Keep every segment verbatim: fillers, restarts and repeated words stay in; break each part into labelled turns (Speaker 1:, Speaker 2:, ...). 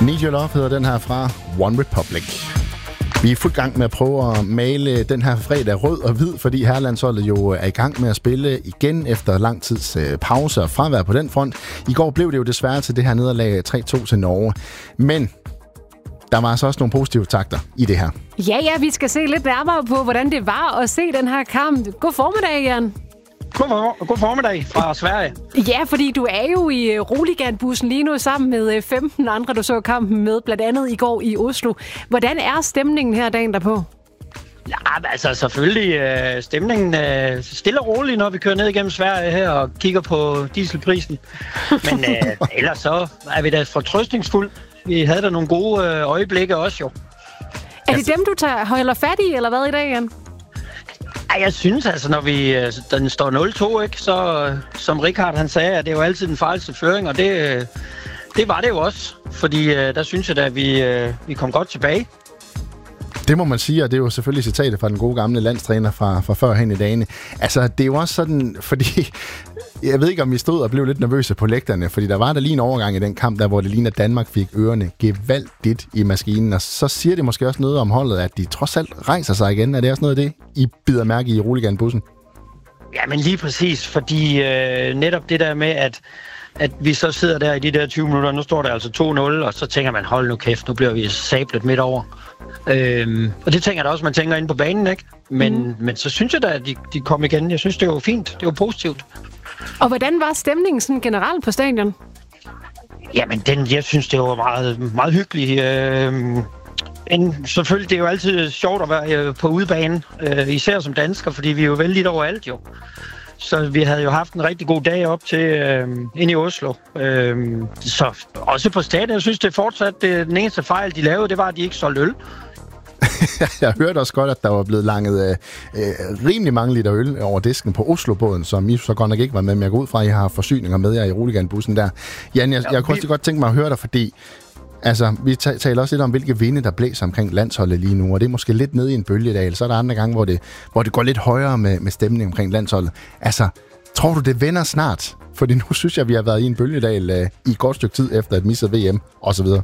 Speaker 1: Need Your Love hedder den her fra One Republic. Vi er i fuld gang med at prøve at male den her fredag rød og hvid, fordi herrelandsholdet jo er i gang med at spille igen efter lang tids pause og fravær på den front. I går blev det jo desværre til det her nederlag tre to til Norge. Men der var altså også nogle positive takter i det her.
Speaker 2: Ja, ja, vi skal se lidt nærmere på, hvordan det var at se den her kamp. God formiddag, Jan.
Speaker 3: God, for, god formiddag fra Sverige.
Speaker 2: Ja, fordi du er jo i Roligan-bussen lige nu sammen med femten andre, du så kampen med, blandt andet i går i Oslo. Hvordan er stemningen her dagen derpå?
Speaker 3: Ja, altså selvfølgelig øh, stemningen øh, stille og rolig, når vi kører ned igennem Sverige her og kigger på dieselprisen. Men øh, ellers så er vi da fortrøstningsfulde. Vi havde da nogle gode øh, øjeblikke også jo.
Speaker 2: Er det dem, du tager, holder fat i, eller hvad i dag, Jan?
Speaker 3: Ej, jeg synes altså, når vi den står nul to, ikke, så som Richard han sagde, at det er jo altid den farligste føring, og det, det var det jo også. Fordi der synes jeg da, at vi, vi kom godt tilbage.
Speaker 1: Det må man sige, og det er jo selvfølgelig citatet fra den gode gamle landstræner fra, fra førhen i dagene. Altså, det er jo også sådan, fordi jeg ved ikke, om vi stod og blev lidt nervøse på lægterne, fordi der var der lige en overgang i den kamp, der hvor det lignede, at Danmark fik ørerne gevaldigt i maskinen, og så siger det måske også noget om holdet, at de trods alt rejser sig igen. Er det også noget af det, I bider mærke i Roligan-bussen?
Speaker 3: Ja, men lige præcis, fordi øh, netop det der med, at at vi så sidder der i de der tyve minutter, nu står der altså to nul, og så tænker man, hold nu kæft, nu bliver vi sablet midt over. Øhm, og det tænker jeg da også, man tænker inde på banen, ikke? Men, mm. men så synes jeg da, at de, de kom igen. Jeg synes, det var fint. Det var positivt.
Speaker 2: Og hvordan var stemningen sådan generelt på stadion?
Speaker 3: Jamen, den, jeg synes, det var meget, meget hyggeligt. Øhm, en, selvfølgelig, det er jo altid sjovt at være på udebane, øh, især som dansker, fordi vi er jo vældig overalt jo. Så vi havde jo haft en rigtig god dag op til øh, ind i Oslo. Øh, så også på stadion, jeg synes, det er fortsat det, den eneste fejl, de lavede, det var, at de ikke solgte øl.
Speaker 1: Jeg hørte også godt, at der var blevet langet øh, rimelig mange liter øl over disken på Oslo-båden, som I så godt nok ikke var med, men jeg går ud fra, at I har forsyninger med jer i Roligan-bussen der. Jan, jeg, ja, jeg kunne også vi... godt tænke mig at høre dig, fordi altså, vi taler også lidt om, hvilke vinde, der blæser omkring landsholdet lige nu, og det er måske lidt nede i en bølgedal. Så er der andre gange, hvor det, hvor det går lidt højere med, med stemning omkring landsholdet. Altså, tror du, det vender snart? Fordi nu synes jeg, vi har været i en bølgedal uh, i et godt stykke tid efter et misset V M, og så videre.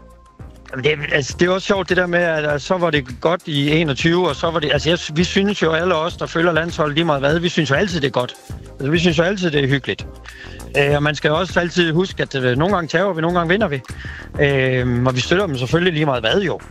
Speaker 3: Det, altså, det er også sjovt det der med, at så var det godt i enogtyve, og så var det... Altså, jeg, vi synes jo alle os, der følger landsholdet lige meget hvad, vi synes jo altid, det er godt. Altså, vi synes jo altid, det er hyggeligt. Øh, og man skal jo også altid huske, at øh, nogle gange tager vi, nogle gange vinder vi. Øh, og vi støtter dem selvfølgelig lige meget hvad jo.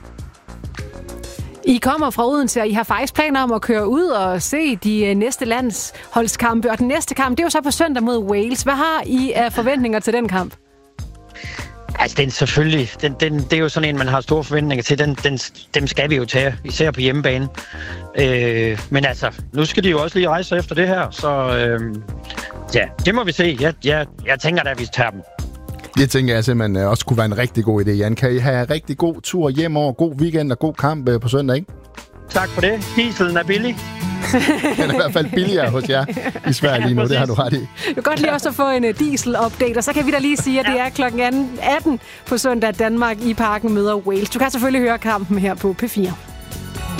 Speaker 2: I kommer fra Odense, og I har faktisk planer om at køre ud og se de næste landsholdskampe. Og den næste kamp, det er jo så på søndag mod Wales. Hvad har I af forventninger til den kamp?
Speaker 3: Altså, den selvfølgelig, den, den, det er jo sådan en, man har store forventninger til. Den, den, dem skal vi jo tage, især på hjemmebane. Øh, men altså, nu skal de jo også lige rejse efter det her, så øh, ja, det må vi se. Jeg, jeg, jeg tænker da, at vi tager dem.
Speaker 1: Det tænker jeg simpelthen også kunne være en rigtig god idé, Jan. Kan I have rigtig god tur hjem over, god weekend og god kamp på søndag, ikke?
Speaker 3: Tak for det. Dieselen er billig.
Speaker 1: Den er i hvert fald billigere hos jer i Sverige lige nu, ja, det har du ret i.
Speaker 2: Du kan godt lige også få en diesel-update, og så kan vi da lige sige, at det er klokken atten på søndag, Danmark i Parken møder Wales. Du kan selvfølgelig høre kampen her på P fire.